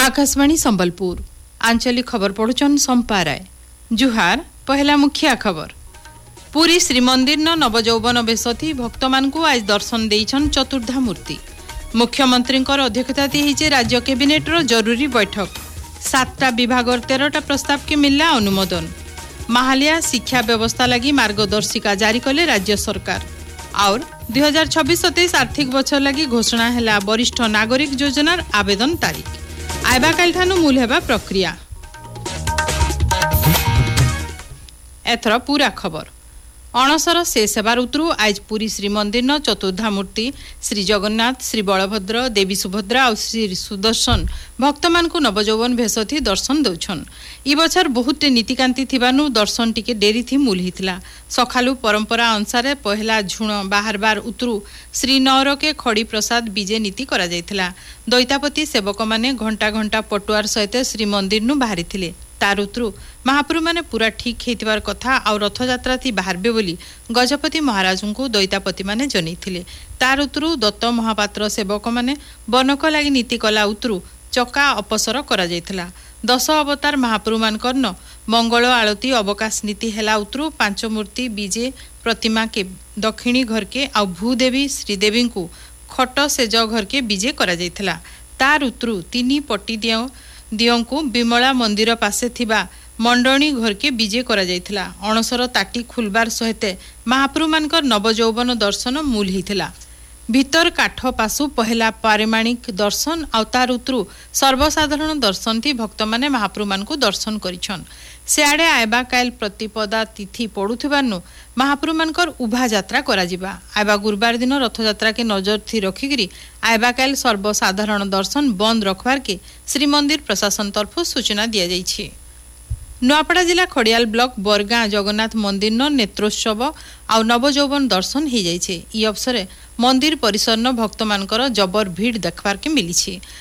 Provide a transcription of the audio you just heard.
आकाशवाणी संबलपुर आंचलिक खबर पढ़ुचन संपा राय। जुहार पहला मुखिया खबर। पुरी श्रीमंदिर नवजौवन बेसथी भक्त मानकु आज दर्शन देइछन चतुर्धा मूर्ति। मुख्यमंत्री अध्यक्षता होइछे राज्य कैबिनेट जरूरी बैठक। 7टा विभाग 13टा प्रस्ताव के मिलला अनुमोदन। महालिया शिक्षा व्यवस्था लगी मार्गदर्शिका जारी कले राज्य सरकार। और 2026-27 आर्थिक वर्ष लगी घोषणा हैला वरिष्ठ नागरिक योजनार आवेदन तारीख। आइबा काल ठानु मूल हेबा प्रक्रिया। एथर पूरा खबर। अणसर शेष हेबार उतरु आज पुरी श्रीमंदिर चतुर्धा मूर्ति श्री जगन्नाथ, श्री बलभद्र, देवी सुभद्रा और श्री सुदर्शन भक्त मानकु नवजौवन भेषथी दर्शन दौछन। इ बछर बहुत नीतिकांति थिबानु दर्शन टिके डेरी थी मूल हितला। सखालु परंपरा अनुसार पहला झुण बाहर बार उतरु श्री नौर के खड़ी प्रसाद विजे नीति करा जायथिला। दैतापति सेवक माने घंटा घंटा पटुआर सहित श्रीमंदिर नु बाहरी थिले। तार उतरु महाप्रभु माने पूरा ठीक हेतिबार कथा और रथयात्रा थी बाहरबे बोली गजपति महाराजू को दैतापति माने जनैथिले। तार उतरु दत्त महापात्र सेवक माने बनक लागि नीति कला उतरु चका अपसर करा जायथिला। 10 अवतार महाप्रभु मानकर मंगल आलती अवकाश नीति हेला उतरु 5 मूर्ति विजे प्रतिमा के दक्षिणी घर के आ भूदेवी श्रीदेवी को खट सेज घर के विजे करा जायथिला। तार उतरु 3 पट्टी दियों को विमला मंदिर पासे थिबा मंडणी घर के विजे करा जायथिला। अणसर ताटी खुलबार सहित महाप्रभु मानकर नवजौवन दर्शन मूल हिथिला। भीतर काठ पासु पहला पारिमाणिक दर्शन और तार उतरु सर्वसाधारण दर्शन थी भक्त माने महाप्रभु मान को दर्शन करिछन। सियाड़े आयबा काल प्रतिपदा तिथि पड़ुथिबानु महाप्रभु मानकर उभा यात्रा करा जिबा। आयबा गुरुवार दिन रथयात्रा के नजर थी रखिकरी आयबा काल सर्वसाधारण दर्शन बंद रखबार के श्रीमंदिर प्रशासन तरफ सूचना दिया जाइछे। नुआपड़ा जिला खड़ियाल ब्लॉक बरगां जगन्नाथ मंदिर नेत्रोत्सव और नवजौवन दर्शन हो जाइछे। इ अवसर मंदिर परिसर भक्त मानकर जबर भीड़ देखबार के मिली।